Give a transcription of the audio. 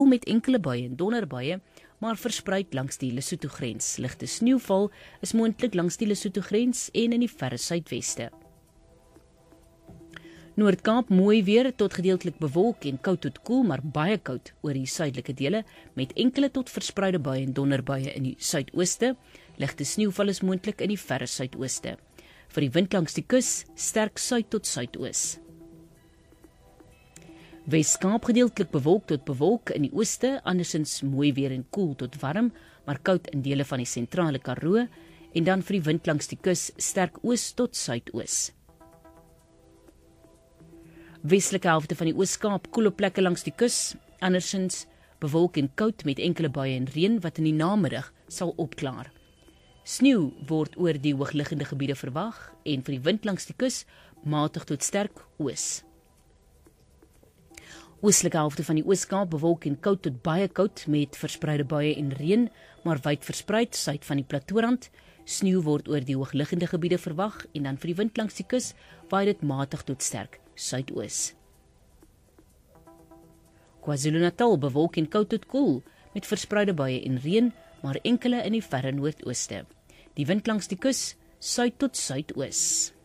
met enkele buie en donderbuie, maar verspreid langs die Lesotho-grens. Ligte sneeuval is moontlik langs die Lesotho-grens en in die verre suidweste. Noord-Kaap mooi weer tot gedeeltelik bewolk en koud tot koel, maar baie koud oor die suidelike dele, met enkele tot verspreide buie en donderbuie in die suidooste. Ligte sneeuval is moontlik in die verre suidooste. Vir die wind langs die kus, sterk suid tot suidoos. Wes-Kaap gedeeltelik bewolk tot bewolk in die ooste, andersins mooi weer en koel tot warm, maar koud in dele van die sentrale Karoo, en dan vir die wind langs die kus, sterk oos tot suidoos. Westelike helfte van die Oos-Kaap koel op plekke langs die kus, andersins bewolk en koud met enkele buie en reën wat in die namiddag sal opklaar. Sneeu word oor die hoogliggende gebiede verwag en vir die wind langs die kus matig tot sterk oos. Oostelike helfte van die Oos-Kaap bewolk en koud tot baie koud met verspreide buie en reën, maar wyd verspreid suid van die Plateaurand. Sneeu word oor die hoogliggende gebiede verwag en dan vir die wind langs die kus waai dit matig tot sterk suidoos. KwaZulu-Natal bewolk en koud tot koel met verspreide buie en reën, maar enkele in die verre noordooste. Die wind langs die kus suid tot suidoos.